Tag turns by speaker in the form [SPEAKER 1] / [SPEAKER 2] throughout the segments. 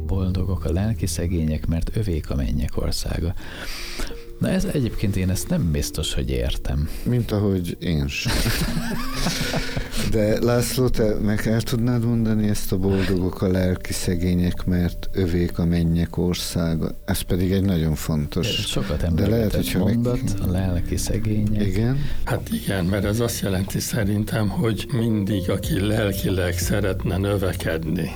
[SPEAKER 1] Boldogok a lelki szegények, mert övék a mennyek országa. Na ez egyébként én ezt nem biztos, hogy értem.
[SPEAKER 2] Mint ahogy én sem. De László, te meg el tudnád mondani ezt a boldogok a lelki szegények, mert övék a mennyek országa? Ez pedig egy nagyon fontos.
[SPEAKER 1] Sokat említett mondat, a lelki szegények.
[SPEAKER 2] Igen?
[SPEAKER 3] Hát igen, mert ez azt jelenti szerintem, hogy mindig, aki lelkileg szeretne növekedni,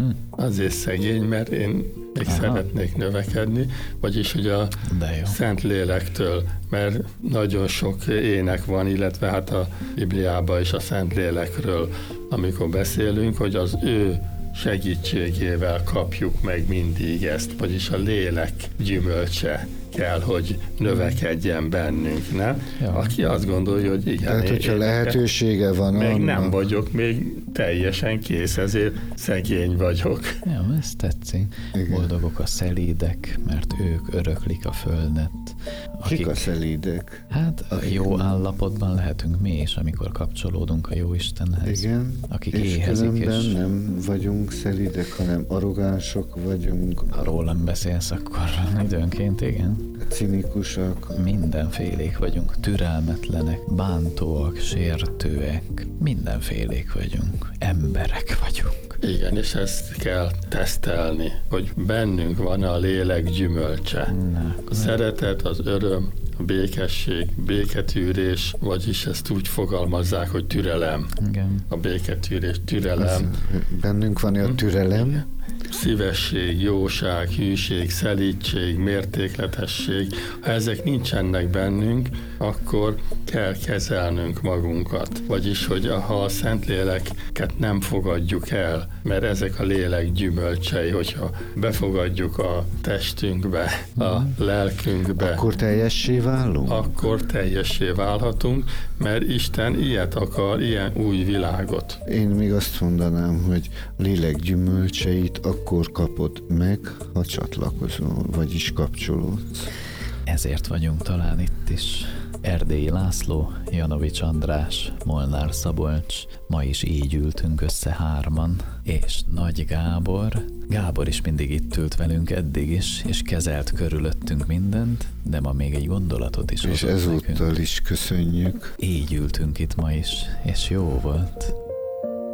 [SPEAKER 3] azért szegény, mert én még szeretnék növekedni, vagyis hogy a Szent Lélektől, mert nagyon sok ének van, illetve hát a Bibliában is a Szent Lélekről, amikor beszélünk, hogy az ő segítségével kapjuk meg mindig ezt, vagyis a lélek gyümölcse kell, hogy növekedjen bennünk, nem? Ja. Aki azt gondolja, hogy igen.
[SPEAKER 2] Tehát, hogyha lehetősége van
[SPEAKER 3] még
[SPEAKER 2] annak.
[SPEAKER 3] nem vagyok még teljesen kész, ezért szegény vagyok.
[SPEAKER 1] Ja, ez tetszik. Igen. Boldogok a szelídek, mert ők öröklik a földet.
[SPEAKER 2] Kik a szelídek?
[SPEAKER 1] Hát jó állapotban lehetünk mi is, amikor kapcsolódunk a Jóistenhez.
[SPEAKER 2] Igen,
[SPEAKER 1] akik
[SPEAKER 2] és
[SPEAKER 1] éhezik,
[SPEAKER 2] különben nem vagyunk szelídek, hanem arrogánsok vagyunk.
[SPEAKER 1] Ha rólam beszélsz, akkor időnként igen.
[SPEAKER 2] Cinikusak.
[SPEAKER 1] Mindenfélék vagyunk, türelmetlenek, bántóak, sértőek, mindenfélék vagyunk, emberek vagyunk.
[SPEAKER 3] Igen, és ezt kell tesztelni, hogy bennünk van a lélek gyümölcse. A szeretet, az öröm, a békesség, béketűrés, vagyis ezt úgy fogalmazzák, hogy türelem. Igen. A béketűrés, türelem.
[SPEAKER 2] Bennünk van a türelem.
[SPEAKER 3] Szívesség, jóság, hűség, szelídség, mértékletesség. Ha ezek nincsenek bennünk, akkor kell kezelnünk magunkat. Vagyis, hogy ha a Szentléleket nem fogadjuk el, mert ezek a lélek gyümölcsei, hogyha befogadjuk a testünkbe, a lelkünkbe,
[SPEAKER 2] akkor teljessé válunk?
[SPEAKER 3] Akkor teljessé válhatunk, mert Isten ilyet akar, ilyen új világot.
[SPEAKER 2] Én még azt mondanám, hogy a lélek gyümölcseit akkor kapod meg, ha csatlakozol, vagyis kapcsolódsz.
[SPEAKER 1] Ezért vagyunk talán itt is. Erdélyi László, Janovics András, Molnár Szabolcs, ma is így ültünk össze hárman, és Nagy Gábor. Gábor is mindig itt ült velünk eddig is, és kezelt körülöttünk mindent, de ma még egy gondolatot is hozott
[SPEAKER 2] nekünk. És ezúttal is köszönjük.
[SPEAKER 1] Így ültünk itt ma is, és jó volt.